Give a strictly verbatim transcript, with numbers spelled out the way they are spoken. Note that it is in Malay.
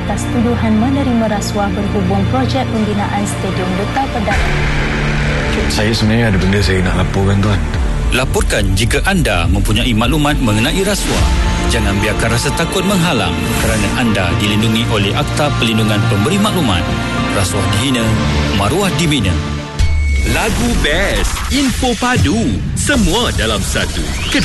atas tuduhan menerima rasuah berhubung projek pembinaan Stadium Duta Perdana. Saya sebenarnya ada benda saya nak laporkan, Tuan. Laporkan jika anda mempunyai maklumat mengenai rasuah. Jangan biarkan rasa takut menghalang kerana anda dilindungi oleh Akta Perlindungan Pemberi Maklumat. Rasuah dihina, maruah dibina. Lagu best, info padu, semua dalam satu.